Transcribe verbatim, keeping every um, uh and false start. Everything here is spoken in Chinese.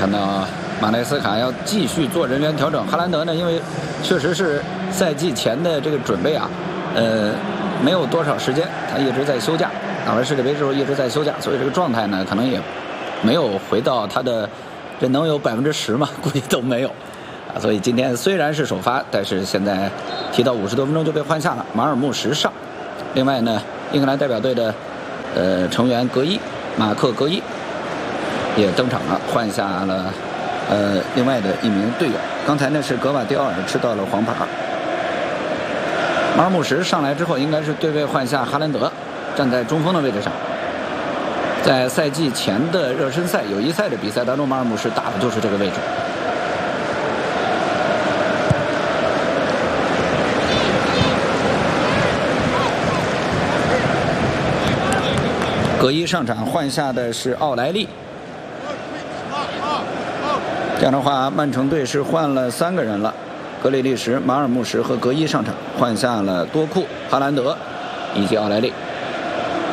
看到马内斯卡要继续做人员调整。哈兰德呢，因为确实是赛季前的这个准备啊，呃，没有多少时间，他一直在休假，打完世界杯之后一直在休假，所以这个状态呢，可能也没有回到他的这能有百分之十嘛，估计都没有啊。所以今天虽然是首发，但是现在提到五十多分钟就被换下了，马尔穆什上。另外呢，英格兰代表队的呃成员格伊马克格伊也登场了，换下了呃另外的一名队友。刚才呢是格瓦迪奥尔吃到了黄牌。马尔穆什上来之后，应该是对位换下哈兰德，站在中锋的位置上。在赛季前的热身赛、友谊赛的比赛当中，马尔穆什打的就是这个位置。格伊上场换下的是奥莱利。这样的话，曼城队是换了三个人了。格里利什、马尔穆什和格伊上场，换下了多库、哈兰德以及奥莱利。